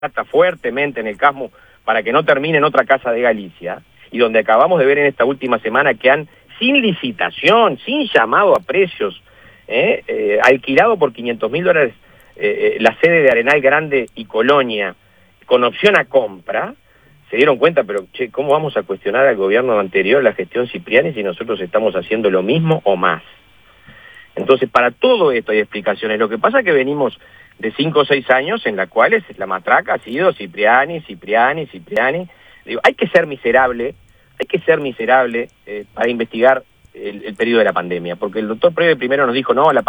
plata fuertemente en el CASMU para que no termine en otra casa de Galicia, y donde acabamos de ver en esta última semana que han, sin licitación, sin llamado a precios, alquilado por $500.000 la sede de Arenal Grande y Colonia, con opción a compra. Se dieron cuenta, pero che, ¿cómo vamos a cuestionar al gobierno anterior, la gestión Cipriani, si nosotros estamos haciendo lo mismo o más? Entonces, para todo esto hay explicaciones. Lo que pasa es que venimos de 5 o 6 años en las cuales la matraca ha sido Cipriani. Digo, hay que ser miserable para investigar el periodo de la pandemia, porque el doctor Preve primero nos dijo, no, la